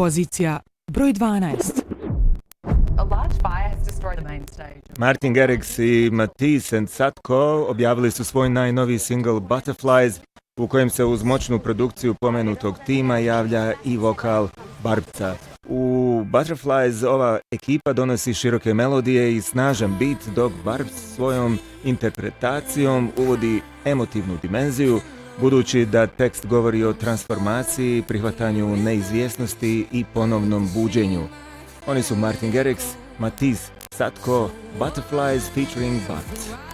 Pozicija broj 12. Martin Garrix i Matisse & Satko objavili su svoj najnoviji single Butterflies, u kojem se uz moćnu produkciju pomenutog tima javlja i vokal Barbca. U Butterflies ova ekipa donosi široke melodije i snažan beat, dok Barbs svojom interpretacijom uvodi emotivnu dimenziju, budući da tekst govori o transformaciji, prihvatanju neizvjesnosti i ponovnom buđenju. Oni su Martin Garrix, Matisse, Satko, Butterflies featuring Barbs.